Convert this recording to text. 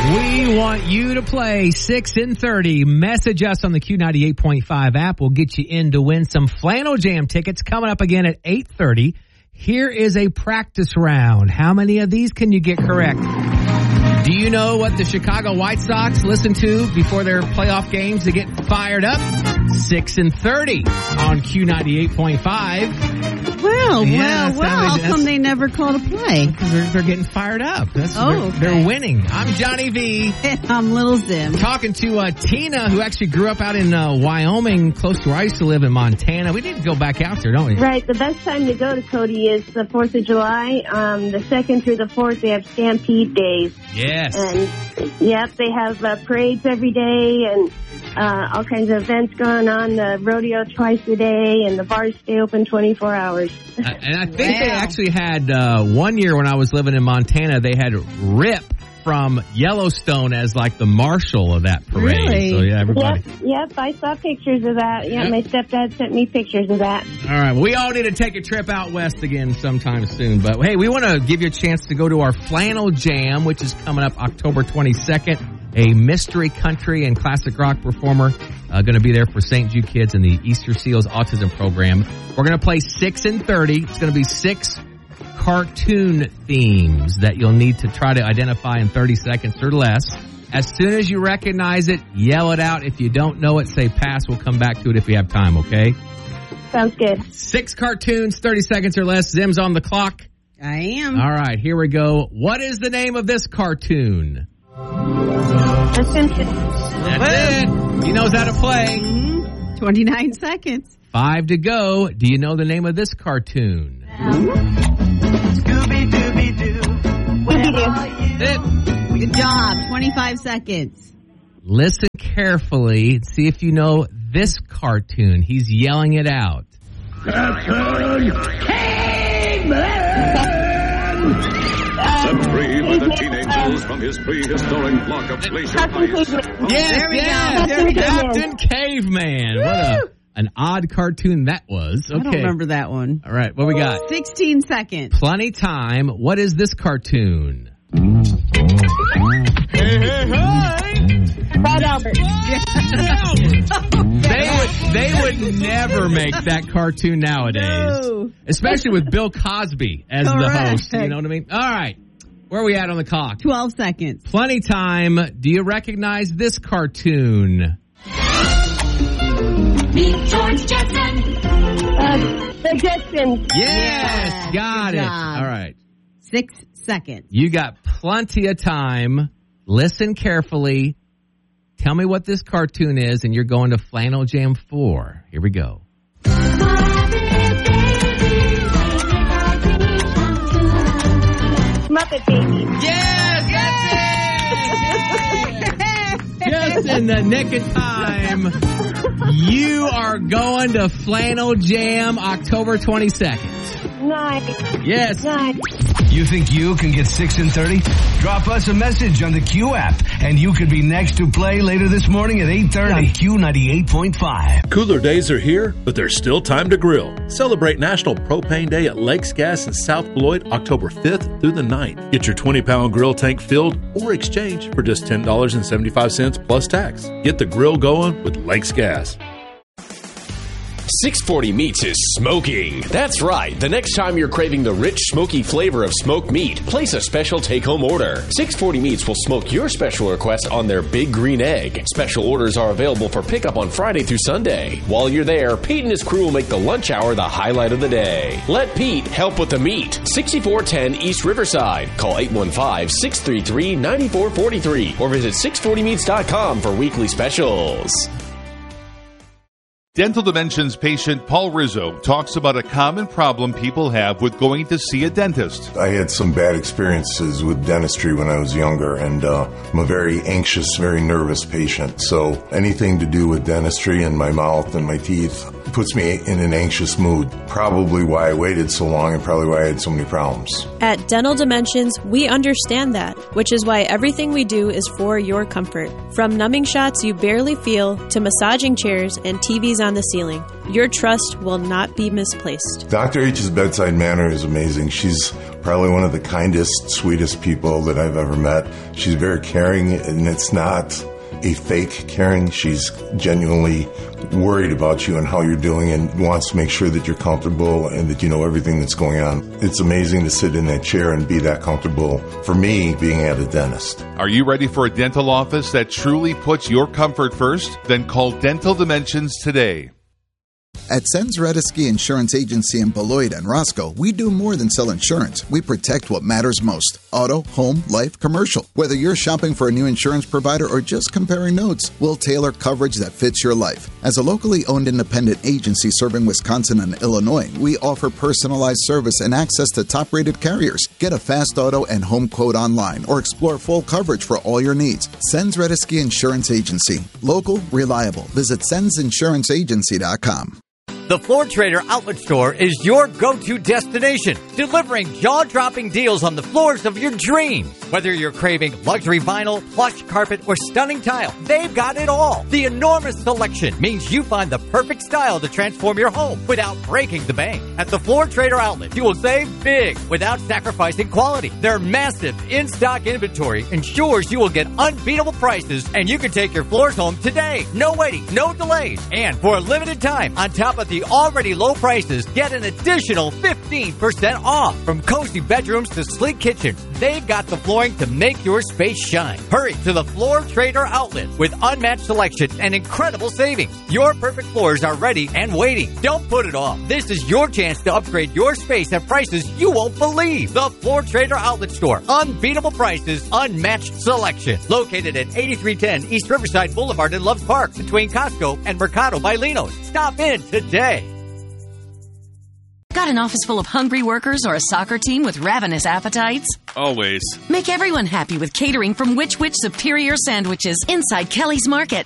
We want you to play 6 and 30. Message us on the Q98.5 app. We'll get you in to win some Flannel Jam tickets coming up again at 8:30. Here is a practice round. How many of these can you get correct? Do you know what the Chicago White Sox listen to before their playoff games to get fired up? 6 and 30 on Q98.5. Well, how come they never called a play? Because they're getting fired up. They're winning. I'm Johnny V. And I'm Little Zim. Talking to Tina, who actually grew up out in Wyoming, close to where I used to live in Montana. We need to go back out there, don't we? Right. The best time to go to Cody is the 4th of July. The 2nd through the 4th, they have Stampede Days. Yes. And, yep, they have parades every day and all kinds of events going on. The rodeo twice a day, and the bars stay open 24 hours. And I think they actually had, 1 year when I was living in Montana, they had Rip from Yellowstone as like the marshal of that parade. Really? So yeah, everybody. Yep, I saw pictures of that. Yeah, my stepdad sent me pictures of that. All right, we all need to take a trip out west again sometime soon. But hey, we want to give you a chance to go to our Flannel Jam, which is coming up October 22nd. A mystery country and classic rock performer going to be there for St. Jude kids in the Easter Seals Autism Program. We're going to play 6 and 30. It's going to be 6 cartoon themes that you'll need to try to identify in 30 seconds or less. As soon as you recognize it, yell it out. If you don't know it, say pass. We'll come back to it if we have time, okay? Sounds good. 6 cartoons, 30 seconds or less. Zim's on the clock. I am. All right, here we go. What is the name of this cartoon? The Simpsons. That's it. He knows how to play. 29 seconds. 5 to go. Do you know the name of this cartoon? Scooby-Dooby-Doo. Good job. 25 seconds. Listen carefully and see if you know this cartoon. He's yelling it out. Set free by the teen angels from his prehistoric block of glacier ice. Yes, There we go. Captain Caveman. What an odd cartoon that was. Okay. I don't remember that one. All right, what we got? 16 seconds. Plenty time. What is this cartoon? Fat Albert. They would never make that cartoon nowadays. No. Especially with Bill Cosby as the Correct. host. You know what I mean? All right. Where are we at on the clock? 12 seconds. Plenty time. Do you recognize this cartoon? Meet George Jetson. The Jetsons. Yes, got good it. job. All right. 6 seconds. You got plenty of time. Listen carefully. Tell me what this cartoon is, and you're going to Flannel Jam 4. Here we go. Muppet Babies. Yes, that's it! Just in the nick of time. You are going to Flannel Jam October 22nd. Nice. Yes. Nice. You think you can get 6 and 30? Drop us a message on the Q app, and you could be next to play later this morning at 8:30 on Q98.5. Cooler days are here, but there's still time to grill. Celebrate National Propane Day at Lakes Gas in South Beloit, October 5th through the 9th. Get your 20-pound grill tank filled or exchange for just $10.75 plus tax. Get the grill going with Lakes Gas. 640 Meats is smoking. That's right. The next time you're craving the rich, smoky flavor of smoked meat, place a special take-home order. 640 Meats will smoke your special request on their Big Green Egg. Special orders are available for pickup on Friday through Sunday. While you're there, Pete and his crew will make the lunch hour the highlight of the day. Let Pete help with the meat. 6410 East Riverside. Call 815-633-9443 or visit 640meats.com for weekly specials. Dental Dimensions patient Paul Rizzo talks about a common problem people have with going to see a dentist. I had some bad experiences with dentistry when I was younger, and I'm a very anxious, very nervous patient. So anything to do with dentistry and my mouth and my teeth, puts me in an anxious mood. Probably why I waited so long and probably why I had so many problems. At Dental Dimensions, we understand that, which is why everything we do is for your comfort. From numbing shots you barely feel to massaging chairs and TVs on the ceiling, your trust will not be misplaced. Dr. H's bedside manner is amazing. She's probably one of the kindest, sweetest people that I've ever met. She's very caring, and it's not a fake caring. She's genuinely worried about you and how you're doing and wants to make sure that you're comfortable and that you know everything that's going on. It's amazing to sit in that chair and be that comfortable for me being at a dentist. Are you ready for a dental office that truly puts your comfort first? Then call Dental Dimensions today. At Sens Redesky Insurance Agency in Beloit and Roscoe, we do more than sell insurance. We protect what matters most. Auto, home, life, commercial. Whether you're shopping for a new insurance provider or just comparing notes, we'll tailor coverage that fits your life. As a locally owned independent agency serving Wisconsin and Illinois, we offer personalized service and access to top-rated carriers. Get a fast auto and home quote online or explore full coverage for all your needs. Sens Redesky Insurance Agency. Local, reliable. Visit sensinsuranceagency.com. The Floor Trader Outlet Store is your go-to destination, delivering jaw-dropping deals on the floors of your dreams. Whether you're craving luxury vinyl, plush carpet, or stunning tile, they've got it all. The enormous selection means you find the perfect style to transform your home without breaking the bank. At the Floor Trader Outlet, you will save big without sacrificing quality. Their massive in-stock inventory ensures you will get unbeatable prices, and you can take your floors home today. No waiting, no delays. And for a limited time, on top of the already low prices, get an additional 15% off. From cozy bedrooms to sleek kitchens, they've got the flooring to make your space shine. Hurry to the Floor Trader Outlet with unmatched selection and incredible savings. Your perfect floors are ready and waiting. Don't put it off. This is your chance to upgrade your space at prices you won't believe. The Floor Trader Outlet Store. Unbeatable prices, unmatched selection. Located at 8310 East Riverside Boulevard in Loves Park between Costco and Mercado by Lino's. Stop in today. Got an office full of hungry workers or a soccer team with ravenous appetites? Always. Make everyone happy with catering from Which Superior Sandwiches inside Kelly's Market.